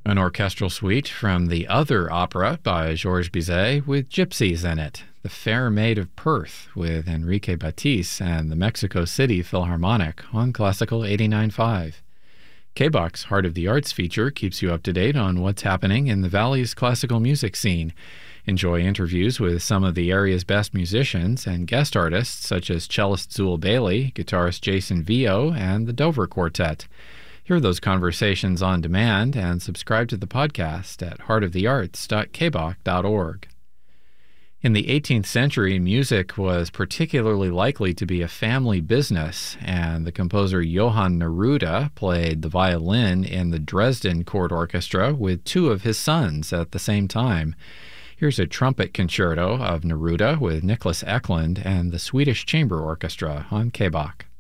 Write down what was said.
An orchestral suite from the Other opera by Georges Bizet with gypsies in it. The Fair Maid of Perth with Enrique Batiste and the Mexico City Philharmonic on Classical 89.5. KBOX's Heart of the Arts feature keeps you up to date on what's happening in the Valley's classical music scene. Enjoy interviews with some of the area's best musicians and guest artists such as cellist Zool Bailey, guitarist Jason Vio, and the Dover Quartet. Hear those conversations on demand and subscribe to the podcast at heartofthearts.kbox.org. In the 18th century, music was particularly likely to be a family business, and the composer Johann Neruda played the violin in the Dresden Court Orchestra with two of his sons at the same time. Here's a trumpet concerto of Neruda with Nicholas Eklund and the Swedish Chamber Orchestra on KBOX.